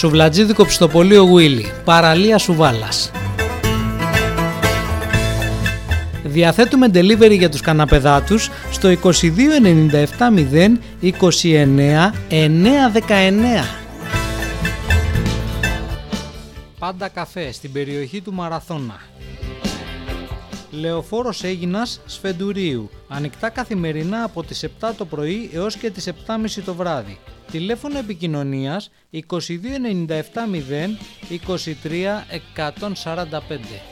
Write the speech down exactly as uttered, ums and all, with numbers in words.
Σουβλατζίδικο Πιστοπολείο Γουίλι, παραλία Σουβάλας. Διαθέτουμε delivery για τους καναπεδάτους στο είκοσι δύο ενενήντα επτά μηδέν είκοσι εννέα εννιακόσια δεκαεννέα. Πάντα καφέ στην περιοχή του Μαραθώνα. Λεωφόρος Αίγινας Σφεντουρίου. Ανοιχτά καθημερινά από τις επτά το πρωί έως και τις επτά και μισή το βράδυ. Τηλέφωνο επικοινωνίας είκοσι δύο ενενήντα επτά μηδέν είκοσι τρία εκατόν σαράντα πέντε.